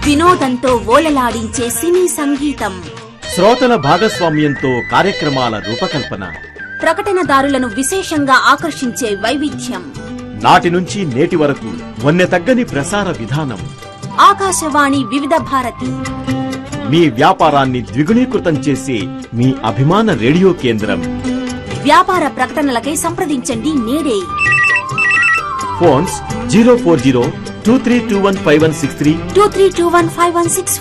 వినోదంతో ఓలలాడించే సినీ సంగీతం, శ్రోతల భాగస్వామ్యంతో కార్యక్రమాల రూపకల్పన, ప్రకటనదారులను విశేషంగా ఆకర్షించే వైవిధ్యం, నాటి నుంచి నేటి వరకు వన్నె తగ్గని ప్రసార విధానం. ఆకాశవాణి వివిధ భారతి మీ వ్యాపారాన్ని ద్విగుణీకృతం చేసే మీ అభిమాన రేడియో కేంద్రం. వ్యాపార ప్రకటనలకై సంప్రదించండి నేడే. ఫోన్స్ 040-2321-5163, 2321-5163.